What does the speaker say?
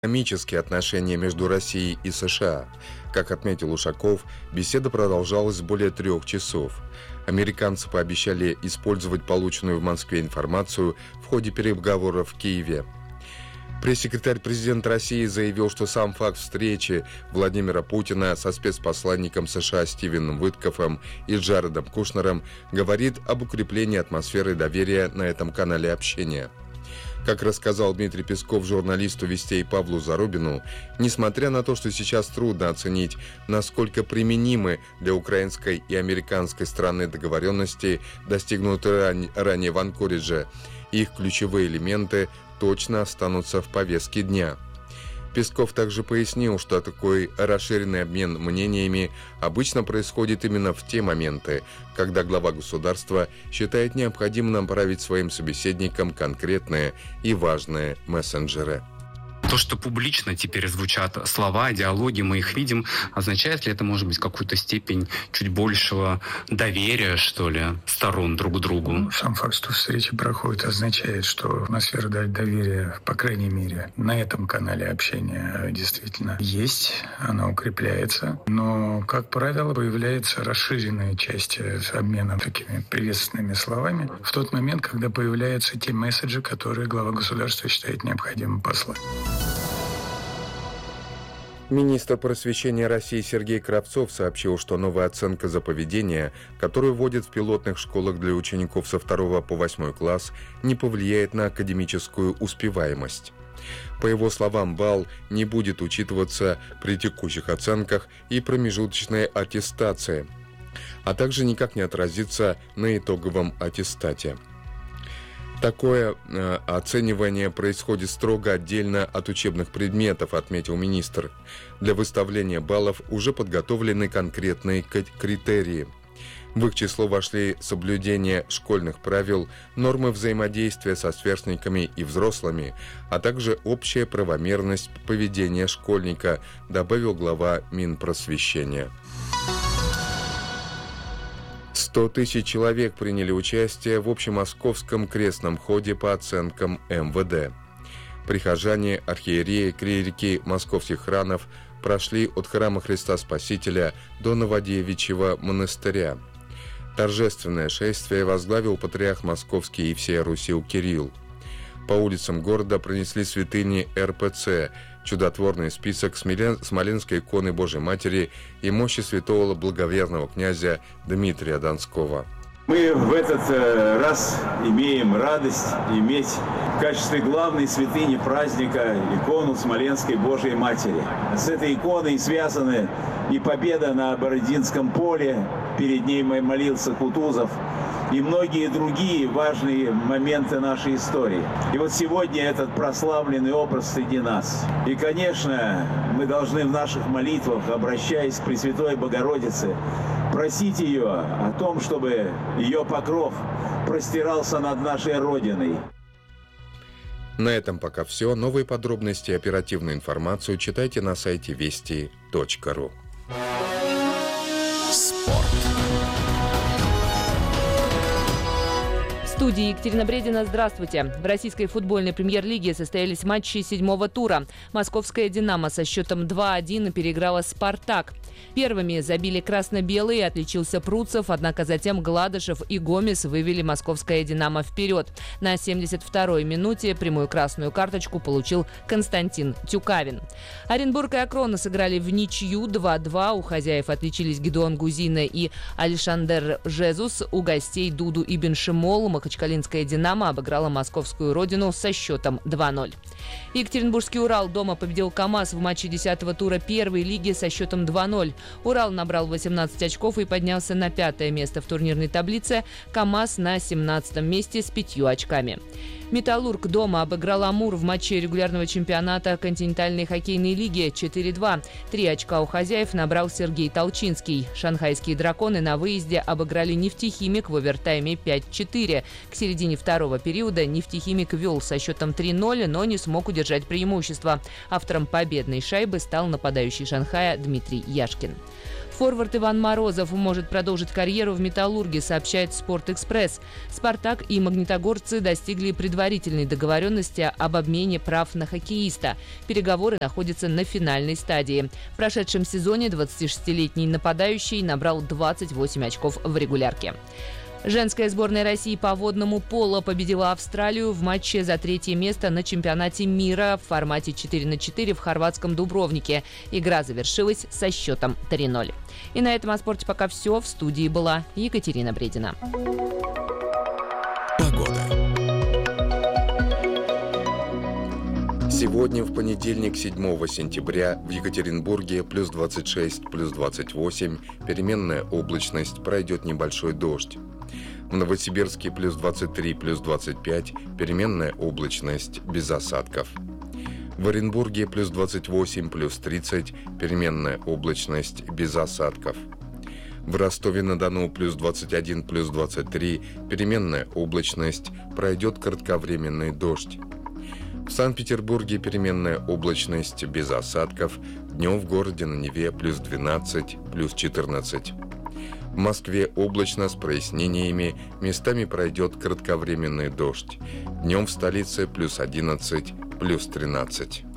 Экономические отношения между Россией и США. Как отметил Ушаков, беседа продолжалась более 3 часов. Американцы пообещали использовать полученную в Москве информацию в ходе переговоров в Киеве. Пресс-секретарь президента России заявил, что сам факт встречи Владимира Путина со спецпосланником США Стивеном Уиткофом и Джаредом Кушнером говорит об укреплении атмосферы доверия на этом канале общения. Как рассказал Дмитрий Песков журналисту «Вестей» Павлу Зарубину, несмотря на то, что сейчас трудно оценить, насколько применимы для украинской и американской стороны договоренности, достигнутые ранее в Анкоридже, их ключевые элементы точно останутся в повестке дня. Песков также пояснил, что такой расширенный обмен мнениями обычно происходит именно в те моменты, когда глава государства считает необходимым направить своим собеседникам конкретные и важные мессенджеры. То, что публично теперь звучат слова, диалоги, мы их видим, означает ли это, может быть, какую-то степень чуть большего доверия, что ли, сторон друг к другу? Сам факт, что встреча проходит, означает, что атмосфера доверия, по крайней мере, на этом канале общения действительно есть, она укрепляется. Но, как правило, появляется расширенная часть обмена такими приветственными словами в тот момент, когда появляются те месседжи, которые глава государства считает необходимым послать. Министр просвещения России Сергей Кравцов сообщил, что новая оценка за поведение, которую вводят в пилотных школах для учеников со 2 по 8 класс, не повлияет на академическую успеваемость. По его словам, балл не будет учитываться при текущих оценках и промежуточной аттестации, а также никак не отразится на итоговом аттестате. Такое оценивание происходит строго отдельно от учебных предметов, отметил министр. Для выставления баллов уже подготовлены конкретные критерии. В их число вошли соблюдение школьных правил, нормы взаимодействия со сверстниками и взрослыми, а также общая правомерность поведения школьника, добавил глава Минпросвещения. 100 тысяч человек приняли участие в общемосковском крестном ходе по оценкам МВД. Прихожане, архиереи, клирики московских храмов прошли от храма Христа Спасителя до Новодевичьего монастыря. Торжественное шествие возглавил патриарх московский и всея Руси Кирилл. По улицам города пронесли святыни РПЦ, чудотворный список Смоленской иконы Божией Матери и мощи святого благоверного князя Дмитрия Донского. Мы в этот раз имеем радость иметь в качестве главной святыни праздника икону Смоленской Божией Матери. С этой иконой связаны и победа на Бородинском поле, перед ней молился Кутузов, и многие другие важные моменты нашей истории. И вот сегодня этот прославленный образ среди нас. И, конечно, мы должны в наших молитвах, обращаясь к Пресвятой Богородице, просить ее о том, чтобы ее покров простирался над нашей Родиной. На этом пока все. Новые подробности и оперативную информацию читайте на сайте вести.ру. В студии Екатерина Бредина. Здравствуйте. В российской футбольной премьер-лиге состоялись матчи 7-го тура. Московская «Динамо» со счетом 2-1 переиграла «Спартак». Первыми забили красно-белые, отличился Пруцев, однако затем Гладышев и Гомес вывели московское «Динамо» вперед. На 72-й минуте прямую красную карточку получил Константин Тюкавин. Оренбург и Акрона сыграли в ничью 2-2. У хозяев отличились Гедеон Гузина и Алишандер Жезус. У гостей Дуду и Беншимол. Махачкалинская «Динамо» обыграла московскую родину со счетом 2-0. Екатеринбургский «Урал» дома победил КамАЗ в матче 10-го тура первой лиги со счетом 2-0. «Урал» набрал 18 очков и поднялся на 5-е место в турнирной таблице. КамАЗ на 17-м месте с 5 очками. «Металлург» дома обыграл «Амур» в матче регулярного чемпионата континентальной хоккейной лиги 4-2. 3 очка у хозяев набрал Сергей Толчинский. Шанхайские «Драконы» на выезде обыграли «Нефтехимик» в овертайме 5-4. К середине второго периода «Нефтехимик» вел со счетом 3-0, но не смог удержать преимущество. Автором победной шайбы стал нападающий Шанхая Дмитрий Яшкин. Форвард Иван Морозов может продолжить карьеру в «Металлурге», сообщает «Спортэкспресс». «Спартак» и магнитогорцы достигли предварительной договоренности об обмене прав на хоккеиста. Переговоры находятся на финальной стадии. В прошедшем сезоне 26-летний нападающий набрал 28 очков в регулярке. Женская сборная России по водному поло победила Австралию в матче за 3-е место на чемпионате мира в формате 4х4 в хорватском Дубровнике. Игра завершилась со счетом 3-0. И на этом о спорте пока все. В студии была Екатерина Бредина. Погода. Сегодня, в понедельник, 7 сентября, в Екатеринбурге плюс 26, плюс 28, переменная облачность, пройдет небольшой дождь. В Новосибирске плюс 23, плюс 25, переменная облачность, без осадков. В Оренбурге плюс 28, плюс 30, переменная облачность, без осадков. В Ростове-на-Дону плюс 21, плюс 23, переменная облачность, пройдет кратковременный дождь. В Санкт-Петербурге переменная облачность, без осадков, днем в городе на Неве плюс 12, плюс 14. В Москве облачно с прояснениями, местами пройдет кратковременный дождь. Днем в столице плюс 11, плюс 13.